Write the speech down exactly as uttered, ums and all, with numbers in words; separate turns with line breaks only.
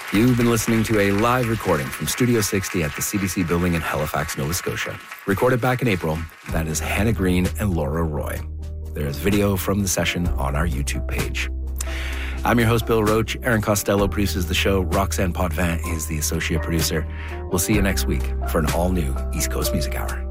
You've been listening to a live recording from Studio sixty at the C B C building in Halifax, Nova Scotia. Recorded back in April, that is Hannah Green and Laura Roy. There's video from the session on our YouTube page. I'm your host, Bill Roach. Aaron Costello produces the show. Roxanne Potvin is the associate producer. We'll see you next week for an all-new East Coast Music Hour.